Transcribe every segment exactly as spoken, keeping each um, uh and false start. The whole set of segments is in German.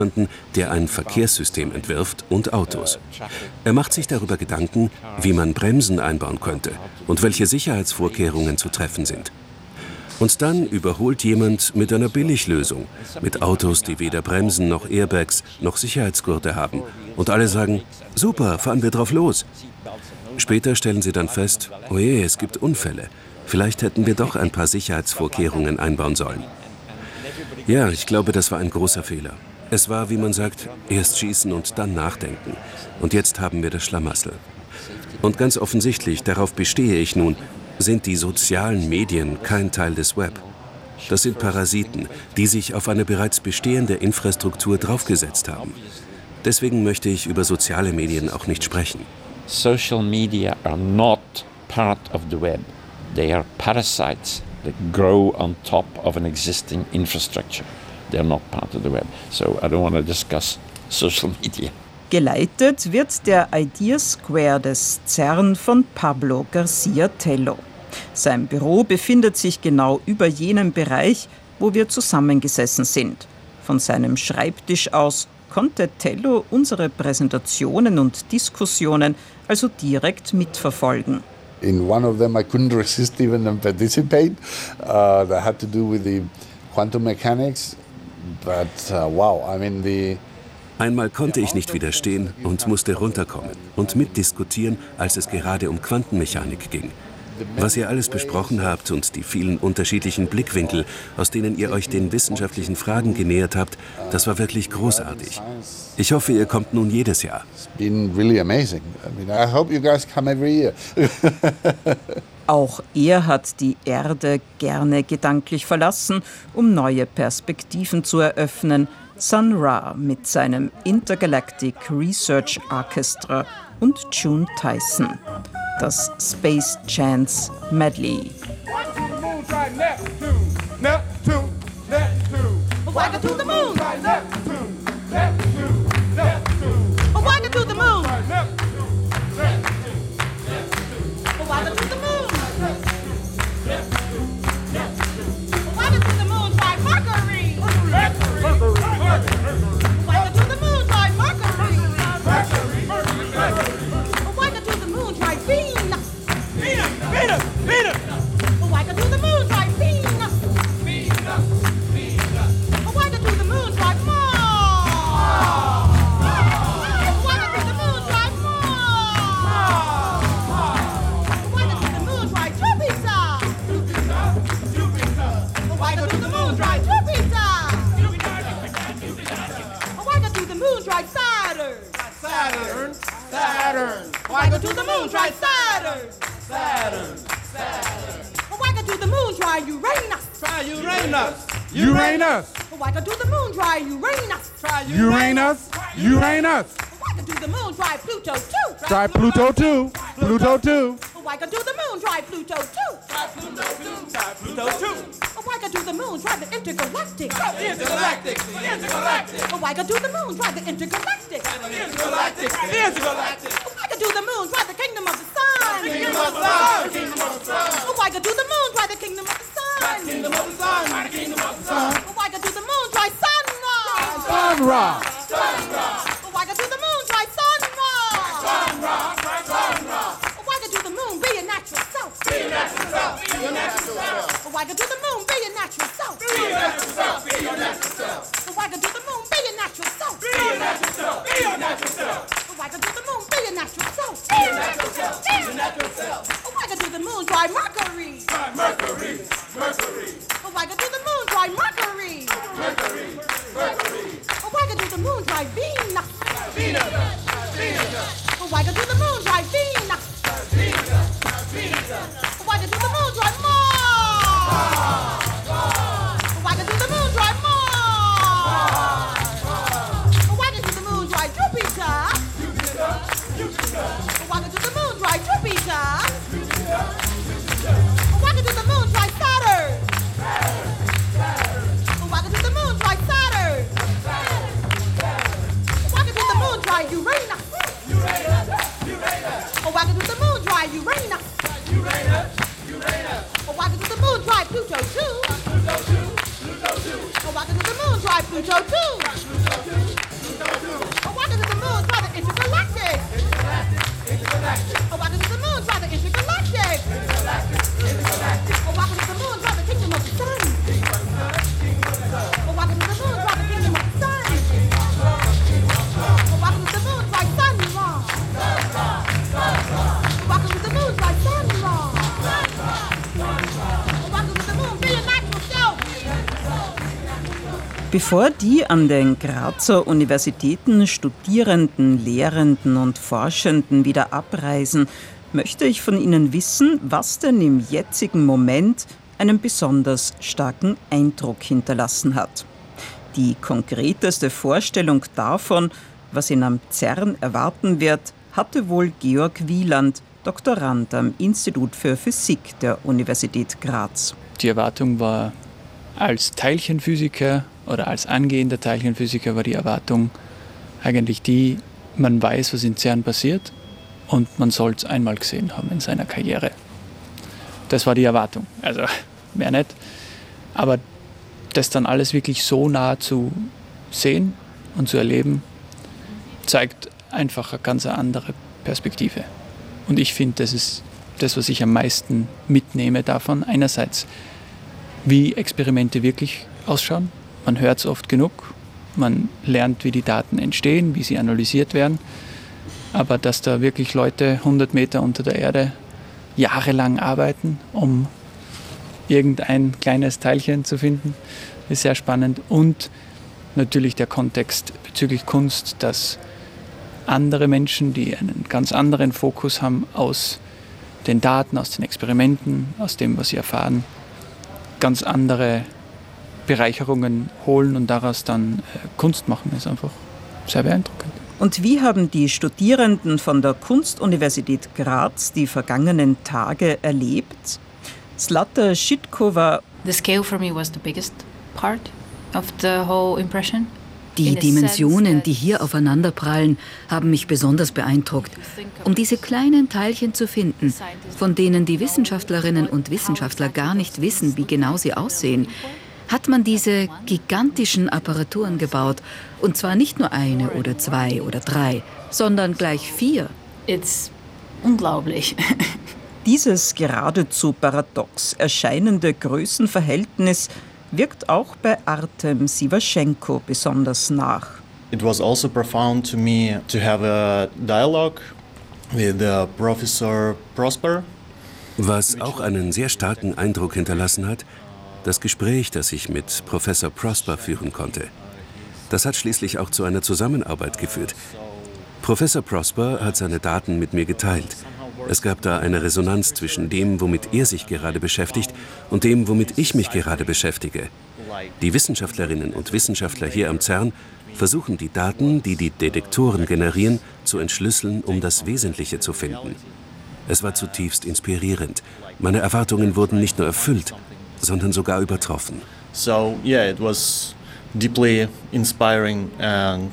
der ein Verkehrssystem entwirft und Autos. Er macht sich darüber Gedanken, wie man Bremsen einbauen könnte und welche Sicherheitsvorkehrungen zu treffen sind. Und dann überholt jemand mit einer Billiglösung, mit Autos, die weder Bremsen noch Airbags noch Sicherheitsgurte haben. Und alle sagen, super, fahren wir drauf los. Später stellen sie dann fest, oh je, es gibt Unfälle. Vielleicht hätten wir doch ein paar Sicherheitsvorkehrungen einbauen sollen. Ja, ich glaube, das war ein großer Fehler. Es war, wie man sagt, erst schießen und dann nachdenken. Und jetzt haben wir das Schlamassel. Und ganz offensichtlich, darauf bestehe ich nun, sind die sozialen Medien kein Teil des Web. Das sind Parasiten, die sich auf eine bereits bestehende Infrastruktur draufgesetzt haben. Deswegen möchte ich über soziale Medien auch nicht sprechen. Social media are not part of the web. They are parasites that grow on top of an existing infrastructure. They're not part of the web. So I don't want to discuss social media. Geleitet wird der Idea Square des CERN von Pablo García Tello. Sein Büro befindet sich genau über jenem Bereich, wo wir zusammengesessen sind. Von seinem Schreibtisch aus konnte Tello unsere Präsentationen und Diskussionen also direkt mitverfolgen. In one of them I couldn't resist even and participate. Uh, that had to do with the quantum mechanics. But uh, wow, I mean the Einmal konnte ich nicht widerstehen und musste runterkommen und mitdiskutieren, als es gerade um Quantenmechanik ging. Was ihr alles besprochen habt und die vielen unterschiedlichen Blickwinkel, aus denen ihr euch den wissenschaftlichen Fragen genähert habt, das war wirklich großartig. Ich hoffe, ihr kommt nun jedes Jahr. It's been really amazing. I mean, I hope you guys come every year. Auch er hat die Erde gerne gedanklich verlassen, um neue Perspektiven zu eröffnen. Sun Ra mit seinem Intergalactic Research Orchestra und June Tyson. Das Space Chance Medley. Why go to the moon, try Saturn? Saturn, Saturn. Why go to the moon, try Uranus? Try Uranus. Uranus. Why go to the moon, try Uranus? Try Uranus. Uranus. Why go to the moon, try Pluto too? Try Pluto too. Pluto too. Why go to the moon, try Pluto too? Try Pluto too. Try Pluto too. Why go to the moon, try the intergalactic? Intergalactic. Intergalactic. Why go to the moon, try the intergalactic? Intergalactic. Intergalactic. Why go to the moon, try the kingdom of the sun? Kingdom of the sun. Kingdom of the sun. Why go to the moon, try the kingdom of the sun? Kingdom of the sun. Kingdom of the sun. Why go to the moon, try Sun Ra? Sun Ra. Sun Ra. Why go to the moon, try Sun Ra? Sun Ra. Sun Ra. Why go to the moon, be your natural self? Be your natural self. Be your natural self. Why go to the moon, be your natural self? Be your natural self. Be your natural self. Why go to the moon, be your natural self? Be your natural self. Be your natural self. Why go to the moon, be your natural self? Be your natural self. Be your natural self. Why go to the moon, try Mercury? Try Mercury. Mercury. Why go to the moon, try Mercury? Mercury. Mercury. Why go to the moon, try Venus? Venus. Venus. Why go to the moon, try Venus? Venus. Venus. Why go to the moon, try Mars? Why go to the moon, try Mars? Why go to the moon, try Jupiter? Jupiter. Jupiter. Why go to the moon, try Jupiter? Jupiter. Why go to the moon, try Saturn? Saturn. Saturn. Why go to the moon, try Saturn? Saturn. Saturn. Why go to the moon, try Uranus? Uranus. Uranus. Bevor die an den Grazer Universitäten Studierenden, Lehrenden und Forschenden wieder abreisen, möchte ich von Ihnen wissen, was denn im jetzigen Moment einen besonders starken Eindruck hinterlassen hat. Die konkreteste Vorstellung davon, was ihn am CERN erwarten wird, hatte wohl Georg Wieland, Doktorand am Institut für Physik der Universität Graz. Die Erwartung war, als Teilchenphysiker oder als angehender Teilchenphysiker war die Erwartung eigentlich die, man weiß, was in CERN passiert und man soll es einmal gesehen haben in seiner Karriere. Das war die Erwartung, also mehr nicht. Aber das dann alles wirklich so nah zu sehen und zu erleben, zeigt einfach eine ganz andere Perspektive. Und ich finde, das ist das, was ich am meisten mitnehme davon. Einerseits, wie Experimente wirklich ausschauen. Man hört es oft genug. Man lernt, wie die Daten entstehen, wie sie analysiert werden. Aber dass da wirklich Leute hundert Meter unter der Erde jahrelang arbeiten, um irgendein kleines Teilchen zu finden, ist sehr spannend. Und natürlich der Kontext bezüglich Kunst, dass andere Menschen, die einen ganz anderen Fokus haben, aus den Daten, aus den Experimenten, aus dem, was sie erfahren, ganz andere Bereicherungen holen und daraus dann äh, Kunst machen, ist einfach sehr beeindruckend. Und wie haben die Studierenden von der Kunstuniversität Graz die vergangenen Tage erlebt? Zlata Schitkova. The scale for me was the biggest part of the whole impression. Die Dimensionen, die hier aufeinanderprallen, haben mich besonders beeindruckt. Um diese kleinen Teilchen zu finden, von denen die Wissenschaftlerinnen und Wissenschaftler gar nicht wissen, wie genau sie aussehen, hat man diese gigantischen Apparaturen gebaut. Und zwar nicht nur eine oder zwei oder drei, sondern gleich vier. It's unglaublich. Dieses geradezu paradox erscheinende Größenverhältnis wirkt auch bei Artem Sivaschenko besonders nach. It was also profound to me to have a dialogue with uh, Professor Prosper. Was auch einen sehr starken Eindruck hinterlassen hat, das Gespräch, das ich mit Professor Prosper führen konnte. Das hat schließlich auch zu einer Zusammenarbeit geführt. Professor Prosper hat seine Daten mit mir geteilt. Es gab da eine Resonanz zwischen dem, womit er sich gerade beschäftigt, und dem, womit ich mich gerade beschäftige. Die Wissenschaftlerinnen und Wissenschaftler hier am CERN versuchen die Daten, die die Detektoren generieren, zu entschlüsseln, um das Wesentliche zu finden. Es war zutiefst inspirierend. Meine Erwartungen wurden nicht nur erfüllt, sondern sogar übertroffen. So yeah, it was deeply inspiring and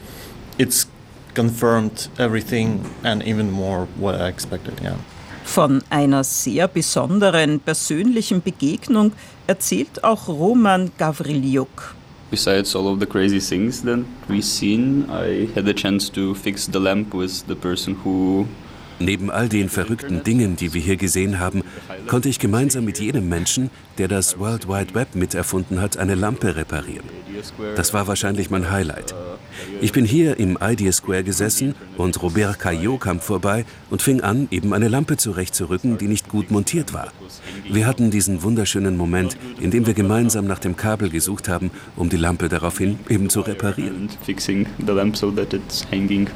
it's confirmed everything and even more what I expected, yeah. Von einer sehr besonderen persönlichen Begegnung erzählt auch Roman Gavrilyuk. Besides all of the crazy things that we've seen, I had the chance to fix the lamp with the person who Neben all den verrückten Dingen, die wir hier gesehen haben, konnte ich gemeinsam mit jedem Menschen, der das World Wide Web miterfunden hat, eine Lampe reparieren. Das war wahrscheinlich mein Highlight. Ich bin hier im Idea Square gesessen und Robert Caillot kam vorbei und fing an, eben eine Lampe zurechtzurücken, die nicht gut montiert war. Wir hatten diesen wunderschönen Moment, in dem wir gemeinsam nach dem Kabel gesucht haben, um die Lampe daraufhin eben zu reparieren. Fixing the lamp so that it's hanging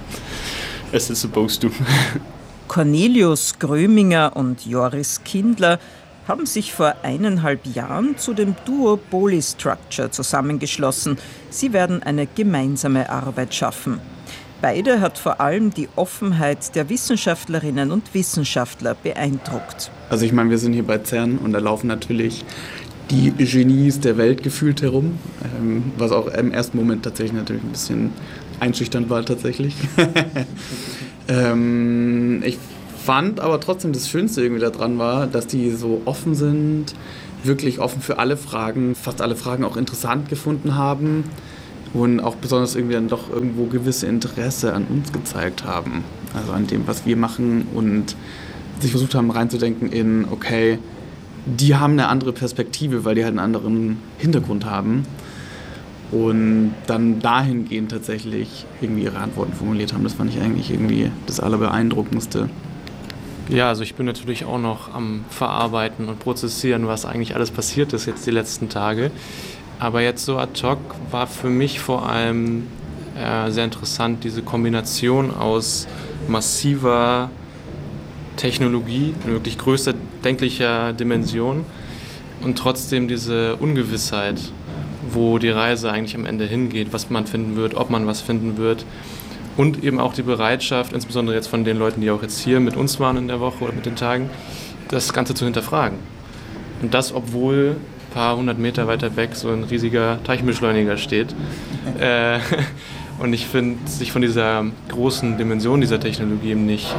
as it's supposed to. Cornelius Gröminger und Joris Kindler haben sich vor eineinhalb Jahren zu dem Duo Polystructure zusammengeschlossen. Sie werden eine gemeinsame Arbeit schaffen. Beide hat vor allem die Offenheit der Wissenschaftlerinnen und Wissenschaftler beeindruckt. Also ich meine, wir sind hier bei CERN und da laufen natürlich die Genies der Welt gefühlt herum, was auch im ersten Moment tatsächlich natürlich ein bisschen einschüchternd war tatsächlich. ähm, ich fand aber trotzdem, das Schönste irgendwie daran war, dass die so offen sind, wirklich offen für alle Fragen, fast alle Fragen auch interessant gefunden haben und auch besonders irgendwie dann doch irgendwo gewisse Interesse an uns gezeigt haben, also an dem, was wir machen und sich versucht haben reinzudenken in, okay, die haben eine andere Perspektive, weil die halt einen anderen Hintergrund haben und dann dahingehend tatsächlich irgendwie ihre Antworten formuliert haben. Das fand ich eigentlich irgendwie das Allerbeeindruckendste. Ja, also ich bin natürlich auch noch am Verarbeiten und Prozessieren, was eigentlich alles passiert ist jetzt die letzten Tage. Aber jetzt so ad hoc war für mich vor allem äh, sehr interessant, diese Kombination aus massiver Technologie, wirklich größter denklicher Dimension und trotzdem diese Ungewissheit, wo die Reise eigentlich am Ende hingeht, was man finden wird, ob man was finden wird. Und eben auch die Bereitschaft, insbesondere jetzt von den Leuten, die auch jetzt hier mit uns waren in der Woche oder mit den Tagen, das Ganze zu hinterfragen. Und das, obwohl ein paar hundert Meter weiter weg so ein riesiger Teilchenbeschleuniger steht. äh, und ich finde, sich von dieser großen Dimension dieser Technologie eben nicht,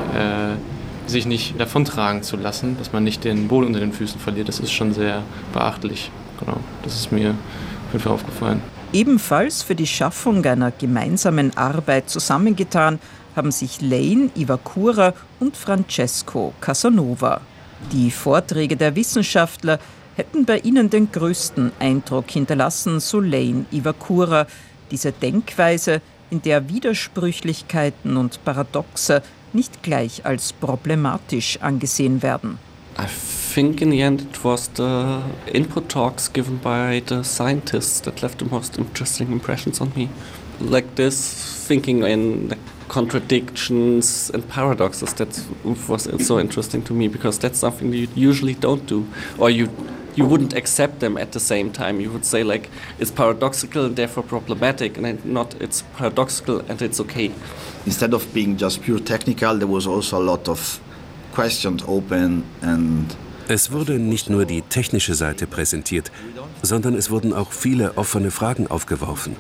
äh, sich nicht davontragen zu lassen, dass man nicht den Boden unter den Füßen verliert, das ist schon sehr beachtlich. Genau, das ist mir auf jeden Fall aufgefallen. Ebenfalls für die Schaffung einer gemeinsamen Arbeit zusammengetan haben sich Lane Iwakura und Francesco Casanova. Die Vorträge der Wissenschaftler hätten bei ihnen den größten Eindruck hinterlassen, so Lane Iwakura. Diese Denkweise, in der Widersprüchlichkeiten und Paradoxe nicht gleich als problematisch angesehen werden. I think in the end it was the input talks given by the scientists that left the most interesting impressions on me. Like this thinking in the contradictions and paradoxes, that was so interesting to me, because that's something you usually don't do, or you you wouldn't accept them at the same time. You would say like it's paradoxical and therefore problematic, and not it's paradoxical and it's okay. Instead of being just pure technical, there was also a lot of questions open and Es wurde nicht nur die technische Seite präsentiert, sondern es wurden auch viele offene Fragen aufgeworfen.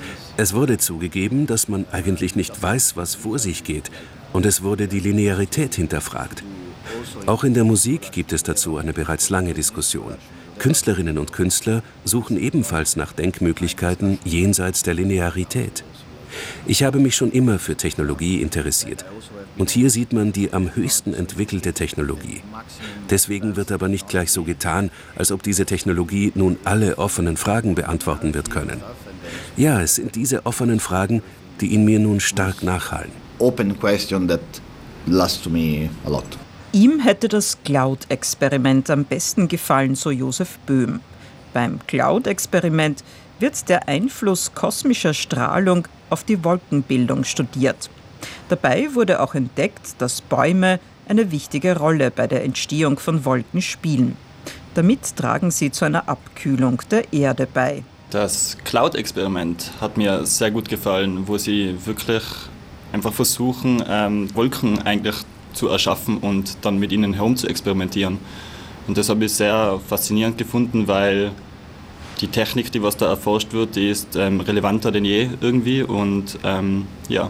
Es wurde zugegeben, dass man eigentlich nicht weiß, was vor sich geht, und es wurde die Linearität hinterfragt. Auch in der Musik gibt es dazu eine bereits lange Diskussion. Künstlerinnen und Künstler suchen ebenfalls nach Denkmöglichkeiten jenseits der Linearität. Ich habe mich schon immer für Technologie interessiert. Und hier sieht man die am höchsten entwickelte Technologie. Deswegen wird aber nicht gleich so getan, als ob diese Technologie nun alle offenen Fragen beantworten wird können. Ja, es sind diese offenen Fragen, die in mir nun stark nachhallen. Open question that lasts to me a lot. Ihm hätte das Cloud-Experiment am besten gefallen, so Josef Böhm. Beim Cloud-Experiment wird der Einfluss kosmischer Strahlung auf die Wolkenbildung studiert. Dabei wurde auch entdeckt, dass Bäume eine wichtige Rolle bei der Entstehung von Wolken spielen. Damit tragen sie zu einer Abkühlung der Erde bei. Das Cloud-Experiment hat mir sehr gut gefallen, wo sie wirklich einfach versuchen, ähm, Wolken eigentlich zu erschaffen und dann mit ihnen herum zu experimentieren. Und das habe ich sehr faszinierend gefunden, weil die Technik, die was da erforscht wird, die ist ähm, relevanter denn je irgendwie und ähm, ja,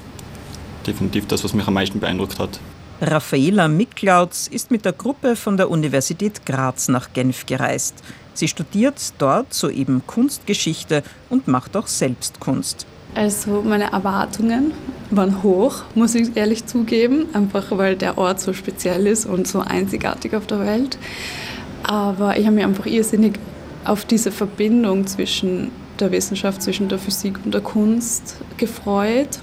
definitiv das, was mich am meisten beeindruckt hat. Raffaela Miklautz ist mit der Gruppe von der Universität Graz nach Genf gereist. Sie studiert dort soeben Kunstgeschichte und macht auch selbst Kunst. Also meine Erwartungen waren hoch, muss ich ehrlich zugeben, einfach weil der Ort so speziell ist und so einzigartig auf der Welt. Aber ich habe mich einfach irrsinnig auf diese Verbindung zwischen der Wissenschaft, zwischen der Physik und der Kunst gefreut.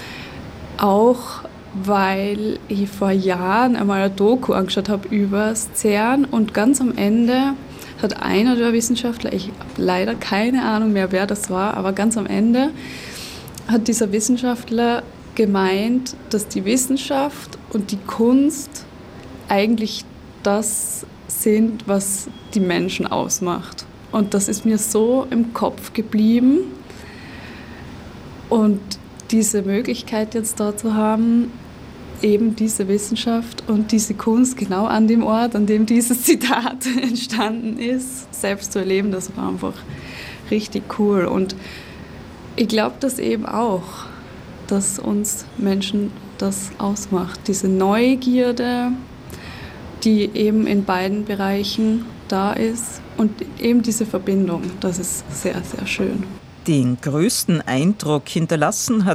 Auch weil ich vor Jahren einmal eine Doku angeschaut habe über das CERN und ganz am Ende hat einer der Wissenschaftler, ich habe leider keine Ahnung mehr, wer das war, aber ganz am Ende hat dieser Wissenschaftler gemeint, dass die Wissenschaft und die Kunst eigentlich das sind, was die Menschen ausmacht. Und das ist mir so im Kopf geblieben. Und diese Möglichkeit jetzt da zu haben, eben diese Wissenschaft und diese Kunst genau an dem Ort, an dem dieses Zitat entstanden ist, selbst zu erleben, das war einfach richtig cool. Und ich glaube das eben auch, dass uns Menschen das ausmacht, diese Neugierde, die eben in beiden Bereichen da ist und eben diese Verbindung, das ist sehr, sehr schön. Den größten Eindruck hinterlassen hat